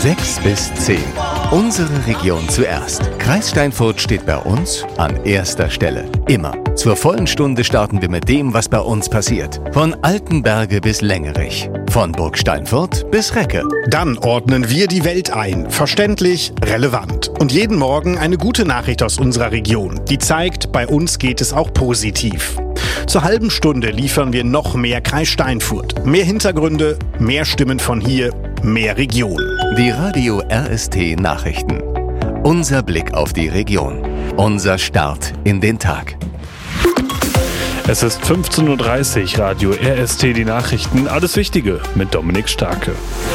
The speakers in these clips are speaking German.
6 bis 10. Unsere Region zuerst. Kreis Steinfurt steht bei uns an erster Stelle. Immer. Zur vollen Stunde starten wir mit dem, was bei uns passiert. Von Altenberge bis Längerich. Von Burg Steinfurt bis Recke. Dann ordnen wir die Welt ein. Verständlich, relevant. Und jeden Morgen eine gute Nachricht aus unserer Region, die zeigt, bei uns geht es auch positiv. Zur halben Stunde liefern wir noch mehr Kreis Steinfurt. Mehr Hintergründe, mehr Stimmen von hier, mehr Region. Die Radio RST Nachrichten. Unser Blick auf die Region. Unser Start in den Tag. Es ist 15.30 Uhr, Radio RST, die Nachrichten. Alles Wichtige mit Dominik Starke.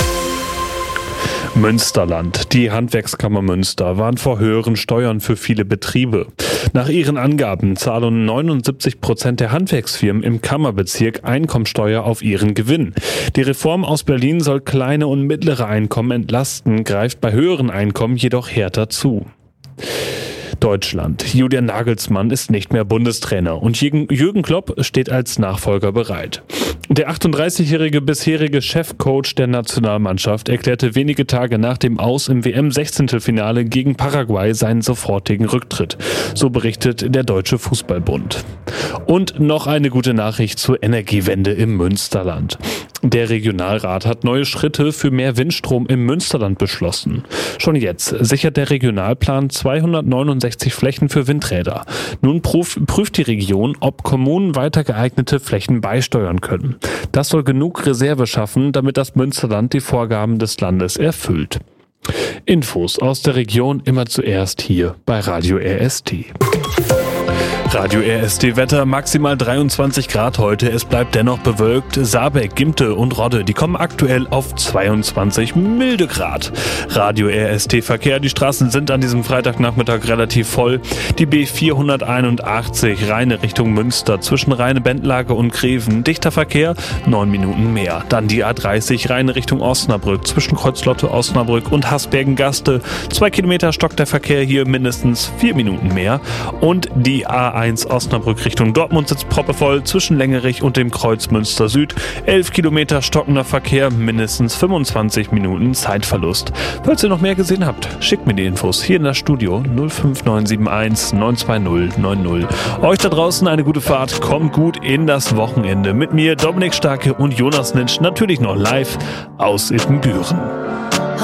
Münsterland. Die Handwerkskammer Münster warnt vor höheren Steuern für viele Betriebe. Nach ihren Angaben zahlen 79% der Handwerksfirmen im Kammerbezirk Einkommensteuer auf ihren Gewinn. Die Reform aus Berlin soll kleine und mittlere Einkommen entlasten, greift bei höheren Einkommen jedoch härter zu. Deutschland. Julian Nagelsmann ist nicht mehr Bundestrainer und Jürgen Klopp steht als Nachfolger bereit. Der 38-jährige bisherige Chefcoach der Nationalmannschaft erklärte wenige Tage nach dem Aus im WM-16-Finale gegen Paraguay seinen sofortigen Rücktritt. So berichtet der Deutsche Fußballbund. Und noch eine gute Nachricht zur Energiewende im Münsterland. Der Regionalrat hat neue Schritte für mehr Windstrom im Münsterland beschlossen. Schon jetzt sichert der Regionalplan 269 Flächen für Windräder. Nun prüft die Region, ob Kommunen weiter geeignete Flächen beisteuern können. Das soll genug Reserve schaffen, damit das Münsterland die Vorgaben des Landes erfüllt. Infos aus der Region immer zuerst hier bei Radio RST. Radio RST Wetter, maximal 23 Grad heute, es bleibt dennoch bewölkt. Saarbeck, Gimte und Rodde, die kommen aktuell auf 22 milde Grad. Radio RST Verkehr, die Straßen sind an diesem Freitagnachmittag relativ voll. Die B481 Rheine Richtung Münster zwischen Rheine-Bendlage und Greven, dichter Verkehr, 9 Minuten mehr. Dann die A30 Rheine Richtung Osnabrück zwischen Kreuzlotte, Osnabrück und Hasbergen-Gaste, 2 Kilometer stockt der Verkehr hier, mindestens 4 Minuten mehr. Und die A1 Osnabrück Richtung Dortmund sitzt proppevoll zwischen Längerich und dem Kreuz Münster Süd. 11 Kilometer stockender Verkehr, mindestens 25 Minuten Zeitverlust. Falls ihr noch mehr gesehen habt, schickt mir die Infos hier in das Studio 05971 920 90. Euch da draußen eine gute Fahrt, kommt gut in das Wochenende. Mit mir Dominik Starke und Jonas Nitsch, natürlich noch live aus Ippenbüren.